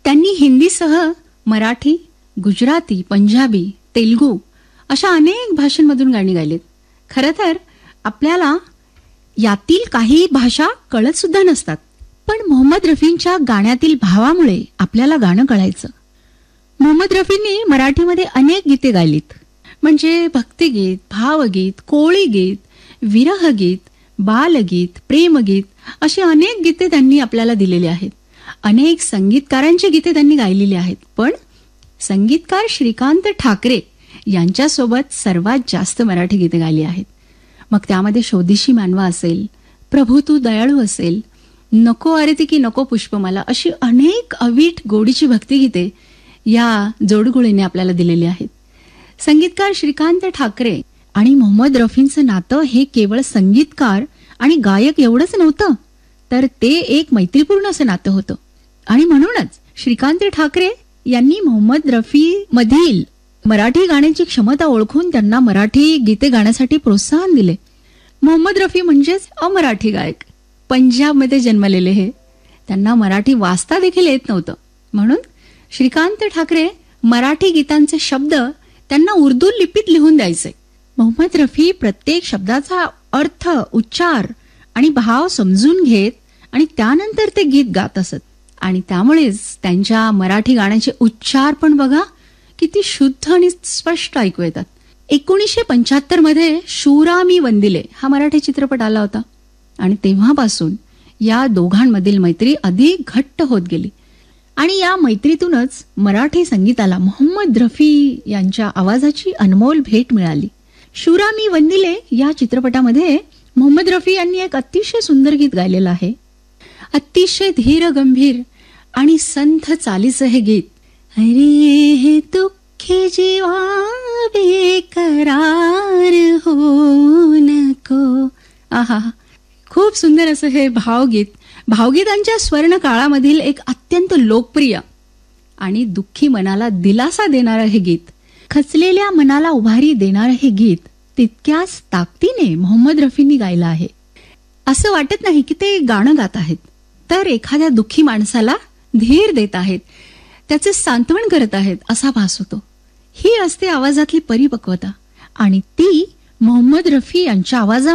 त्यांनी हिंदीसह मराठी, गुजराती, पंजाबी, तेलुगू अशा अनेक भाषांमधून गाणी गायलीत. खरं तर आपल्याला यातील काही भाषा कळत सुद्धा नसतात, पण मोहम्मद रफींच्या गाण्यातील भावामुळे आपल्याला गाणं कळायचं. मोहम्मद रफींनी मराठीमध्ये अनेक गीते गायलीत, म्हणजे भक्तिगीत, भावगीत, कोळी गीत, विरहगीत, बालगीत, प्रेमगीत अशी अनेक गीते त्यांनी आपल्याला दिलेली आहेत. अनेक संगीतकारांची गीते त्यांनी गायलेली आहेत, पण संगीतकार श्रीकांत ठाकरे यांच्यासोबत सर्वात जास्त मराठी गीते गायली आहेत. मग त्यामध्ये शोधीशी मानवा असेल, प्रभू तू दयाळू असेल, नको आरती की नको पुष्पमाला अशी अनेक अवीट गोडीची भक्तिगीते या जोडगोळीने आपल्याला दिलेली आहेत. संगीतकार श्रीकांत ठाकरे आणि मोहम्मद रफींचं नातं हे केवळ संगीतकार आणि गायक एवढंच नव्हतं, तर ते एक मैत्रीपूर्ण असं नातं होतं. आणि म्हणूनच श्रीकांत ठाकरे यांनी मोहम्मद रफी मधील मराठी गाण्याची क्षमता ओळखून त्यांना मराठी गीते गाण्यासाठी प्रोत्साहन दिले. मोहम्मद रफी म्हणजेच अमराठी गायक, पंजाबमध्ये जन्मलेले हे. त्यांना मराठी वाचता देखील येत नव्हतं, म्हणून श्रीकांत ठाकरे मराठी गीतांचे शब्द त्यांना उर्दू लिपीत लिहून द्यायचे. मोहम्मद रफी प्रत्येक शब्दाचा अर्थ, उच्चार आणि भाव समजून घेत आणि त्यानंतर ते गीत गात असत. आणि त्यामुळेच त्यांच्या मराठी गाण्याचे उच्चार पण बघा किती शुद्ध आणि स्पष्ट ऐकू येतात. 1975 मध्ये शूरा मी वंदिले हा मराठी चित्रपट आला होता आणि तेव्हापासून या दोघांमधील मैत्री अधिक घट्ट होत गेली. आणि या मैत्रीतूनच मराठी संगीताला मोहम्मद रफी यांच्या आवाजाची अनमोल भेट मिळाली. शूरा मी वंदिले या चित्रपटामध्ये मोहम्मद रफी यांनी एक अतिशय सुंदर गीत गायलेलं आहे. अतिशय धीर गंभीर आणि संथ चालीचं हे गीत. अरे हे दुःखी जीवा बेकरार हो नको. आहा, खूप सुंदर असं हे भावगीत. भावगीतांच्या स्वर्ण काळामधील एक अत्यंत लोकप्रिय आणि दुःखी मनाला दिलासा देणारं हे गीत, खचलेल्या मनाला उभारी देणारं हे गीत तितक्याच ताकदीने मोहम्मद रफींनी गायलं आहे. असं वाटत नाही की ते गाणं गात आहेत, तर एखाद्या दुःखी माणसाला धीर देत आहेत, त्याचे सांत्वन करत आहेत असा भास होतो. ही असते आवाजातली परिपक्वता आणि ती मोहम्मद रफी यांच्या आवाजात